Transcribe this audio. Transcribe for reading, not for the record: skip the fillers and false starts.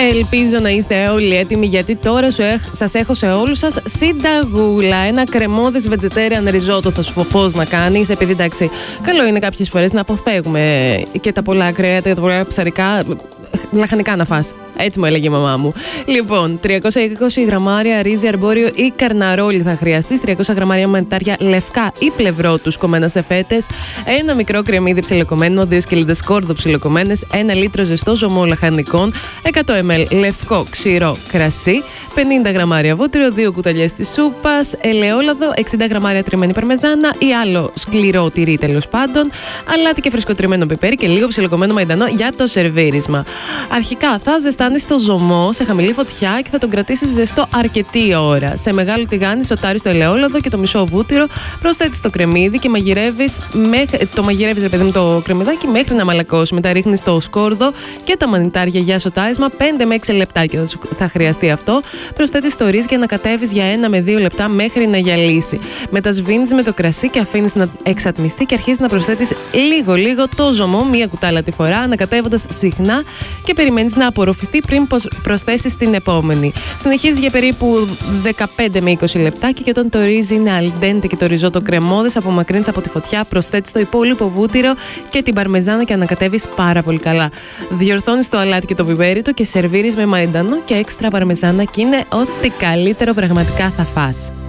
Ελπίζω να είστε όλοι έτοιμοι, γιατί τώρα σας έχω σε όλους σας συνταγούλα. Ένα κρεμώδες vegetarian risotto θα σου πω πώς να κάνεις. Επειδή εντάξει, καλό είναι κάποιες φορές να αποφεύγουμε και τα πολλά κρέατα και τα πολλά ψαρικά. Λαχανικά να φας. Έτσι μου έλεγε η μαμά μου. Λοιπόν, 320 γραμμάρια ρύζι αρμπόριο ή καρναρόλι θα χρειαστείς, 300 γραμμάρια μανιτάρια λευκά ή πλευρότους κομμένα σε φέτες, ένα μικρό κρεμμύδι ψιλοκομμένο, 2 σκελίδες σκόρδο ψιλοκομμένες, 1 λίτρο ζεστό ζωμό λαχανικών, 100 ml λευκό ξηρό κρασί, 50 γραμμάρια βούτυρο, 2 κουταλιές της σούπας, ελαιόλαδο, 60 γραμμάρια τριμμένη παρμεζάνα ή άλλο σκληρό τυρί τέλος πάντων, αλάτι και φρεσκοτριμμένο πιπέρι και λίγο ψιλοκομμένο μαϊντανό για το σερβίρισμα. Αρχικά θα ζεστάνεις το ζωμό σε χαμηλή φωτιά και θα τον κρατήσεις ζεστό αρκετή ώρα. Σε μεγάλο τηγάνι σοτάρεις το ελαιόλαδο και το μισό βούτυρο, προσθέτεις το κρεμμύδι και μαγειρεύεις ρε παιδί μου το κρεμμυδάκι μέχρι να μαλακώσει. Μετά ρίχνεις το σκόρδο και τα μανιτάρια για σοτάρισμα, 5 με 6 λεπτάκια θα χρειαστεί αυτό. Προσθέτεις το ρύζι και ανακατεύεις για 1 με 2 λεπτά μέχρι να γυαλίσει. Μετά σβήνεις με το κρασί και αφήνεις να εξατμιστεί και αρχίζεις να προσθέτεις λίγο το ζωμό, μία κουτάλα τη φορά, ανακατεύοντας συχνά και περιμένεις να απορροφηθεί πριν προσθέσεις την επόμενη. Συνεχίζεις για περίπου 15 με 20 λεπτάκια και όταν το ρύζι είναι al dente και το ριζότο κρεμώδες, απομακρύνεις από τη φωτιά, προσθέτεις το υπόλοιπο βούτυρο και την παρμεζάνα και ανακατεύεις πάρα πολύ καλά. Διορθώνεις το αλάτι και το πιπέρι του και σερβίρεις με μαϊντανό και έξτρα παρμεζάνα και είναι ό,τι καλύτερο πραγματικά θα φας.